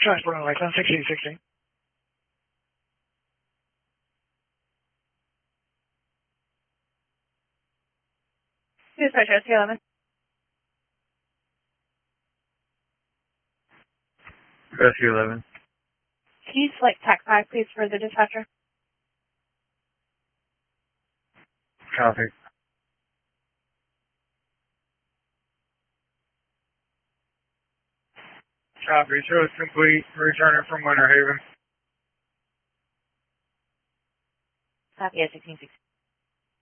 Transport on Lakeland, 6816. Dispatch SC 11. Rescue 11. Can you select TAC 5, please, for the dispatcher? Copy. Copy. Show is complete. Returning from Winter Haven. Copy at 1660.